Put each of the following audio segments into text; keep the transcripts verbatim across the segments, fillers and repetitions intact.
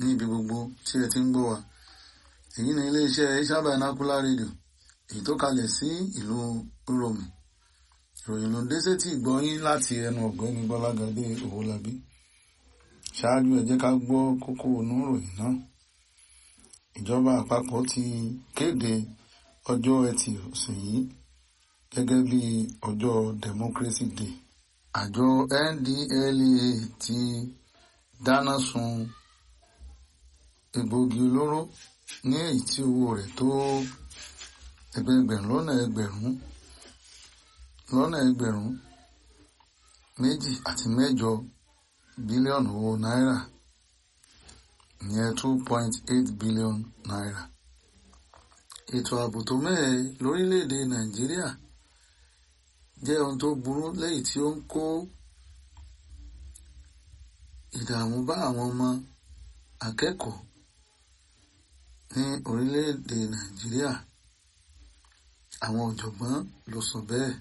ní ibi gbogbo tí ẹ ti ń gbọ́ wa. Èyí ni iléeṣẹ́ Asia Binocular Radio èyí tó kalẹ̀ sí ìlú Uromi. Ìròyìn ló ń dé sétí ìgbọ́ yín láti ẹnu ọ̀gbẹ́ni Gbọ́lágadé Owólabí. Ṣáájú ẹ jẹ́ ká gbọ́ kókó inú ìròyìn náà. Ìjọba àpapọ̀ ti kéde ọjọ́ Ẹtì ọ̀sẹ̀ yìí gẹ́gẹ́ bí ọjọ́ Democracy Day. Àjọ N D L E A ti dáná sun egbògi olóró ní èyí tí owó rẹ̀ tó ẹgbẹ̀ẹgbẹ̀rún lọ́nà ẹgbẹ̀rún lọ́nà ẹgbẹ̀rún méjì àti mẹ́jọ bílíọ̀nù owó náírà, ìyẹn two point eight billion naira. Ètò ààbò tó mẹ́hẹ lórílẹ̀‐èdè Nàìjíríà jẹ́ ohun tó burú lẹ́yìn tí ó ń kó ìdààmú bá àwọn ọmọ akẹ́kọ̀ọ́ ní orílẹ̀‐èdè Nàìjíríà. Àwọn ọ̀jọ̀gbọ́n ló sọ bẹ́ẹ̀.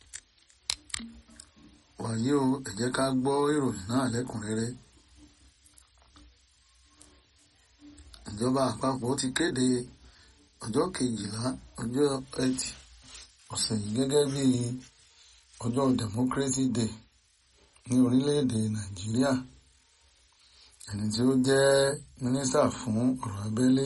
Wàyí o, ẹ jẹ́ ká gbọ́ ìròyìn náà lẹ́kùnrẹ́rẹ́. Ìjọba àpapọ̀ ti kéde ọjọ́ kejìlá ọjọ́ Ẹtì ọ̀sẹ̀ yìí gẹ́gẹ́ bí ọjọ́ Democracy Day ní orílẹ̀-èdè Nàìjíríà. Ẹni tí ó jẹ́ mínísítà fún ọ̀rọ̀ abẹ́lé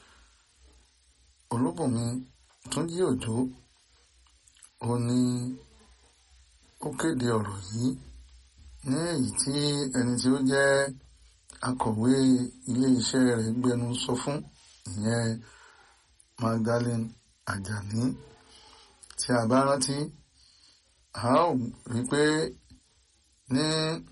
Olúbùnmi Túnjí Òjó ó ní ó kéde ọ̀rọ̀ yìí ní èyí tí ẹni tí ó jẹ́ akọ̀wé ilé-iṣẹ́ rẹ̀ gbẹnu sọ fún, ìyẹn Magdalene Ajani. Tí a bá rántí, a ó rí pé ní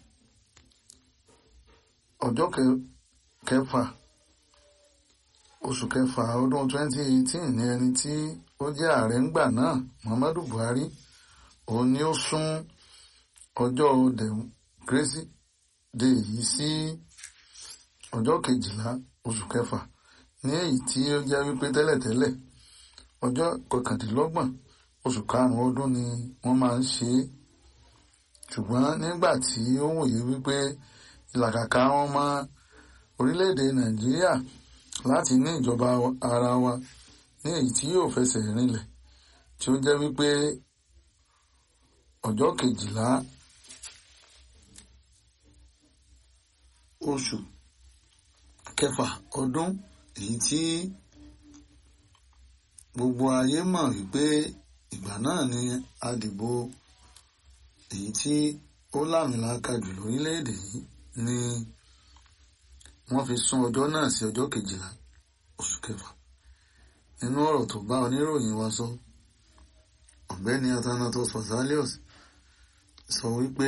ọjọ́ kẹfà oṣù kẹfà ọdún twenty eighteen ní ẹni tí ó jẹ́ ààrẹ ńgbà náà Muhammadu Buhari òun ni ó sún ọjọ́ Democracy Day yìí sí ọjọ́ kejìlá oṣù kẹfà, ní èyí tí ó jẹ́ wípé tẹ́lẹ̀tẹ́lẹ̀ ọjọ́ kọkàndínlọ́gbọ̀n oṣù karùn-ún ọdún ni wọ́n máa ń ṣe é. Ṣùgbọ́n nígbà tí ó wòye wípé ìlàkàkà wọn mọ orílẹ̀-èdè Nàìjíríà láti ní ìjọba ara wa ní èyí tí yóò fẹsẹ̀ rinlẹ̀, tí ó jẹ́ wípé ọjọ́ kejìlá oṣù kẹfà ọdún èyí tí gbogbo ayé mọ̀ wípé ìgbà náà ni àdìbò èyí tí ó láàmìlàaka jù lórílẹ̀-èdè yìí ni wọ́n fi sún ọjọ́ náà sí ọjọ́ kejìlá oṣù kẹfà. Nínú ọ̀rọ̀ tó bá oníròyìn wa sọ, ọ̀gbẹ́ni Athanatos Fasalios sọ wípé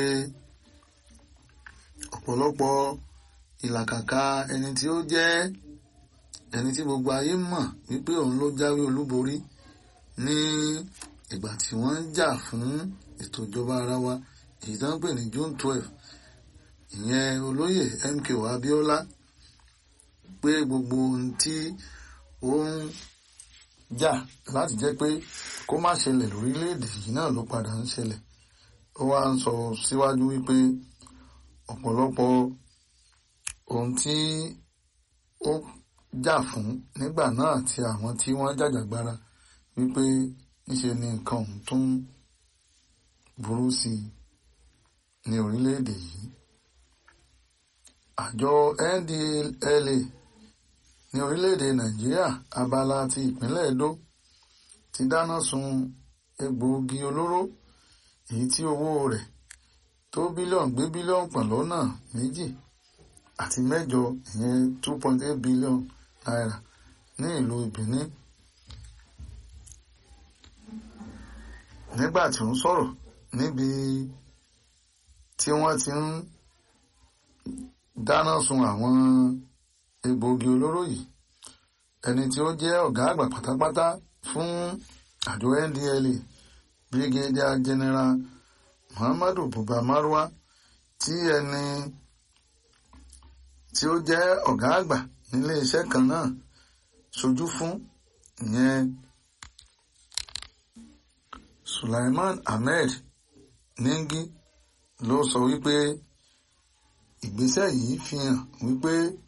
ọ̀pọ̀lọpọ̀ ìlàkàkà ẹni tí ó jẹ́ ẹni tí gbogbo ayé mọ̀ wípé òun ló jáwé olúborí ní ìgbà tí wọ́n ń jà fún ètò ìjọba ara wa èyí tó ń pè ní June twelve, ìyẹn olóyè M K O Abiola, pé gbogbo ohun tí ó ń jà láti jẹ́ pé kó má ṣẹlẹ̀ lórílẹ̀-èdè yìí náà ló padà ń ṣẹlẹ̀. Ó wá ń sọ síwájú wípé ọ̀pọ̀lọpọ̀ ohun tí ó jà fún nígbà náà àti àwọn tí wọ́n jàjàgbara wípé níṣe ni nǹkan ọ̀hún tún burú sí i ní orílẹ̀-èdè yìí. Àjọ N D L E A ní orílẹ̀-èdè Nàìjíríà abala ti ìpínlẹ̀ Edo ti dáná sun egbòogi olóró èyí tí owó rẹ̀ tó bílíọ̀nù gbé bílíọ̀nù pọ̀ lọ́nà méjì àti mẹ́jọ, ìyẹn two point eight billion naira ní ìlú Benin. Nígbà tí ó ń sọ̀rọ̀ níbi tí wọ́n ti ń dáná sun àwọn egbòogi olóró yìí, ẹni tí ó jẹ́ ọ̀gá àgbà pátápátá fún àjọ N D L E A, Brigadier General Muhammadu Buba Marwa, tí ẹni tí ó jẹ́ ọ̀gá àgbà nílé iṣẹ́ kan náà ṣojú fún, ìyẹn Sulaiman Ahmed Ningi, ló sọ wípé ìgbésẹ̀ yìí fi hàn wípé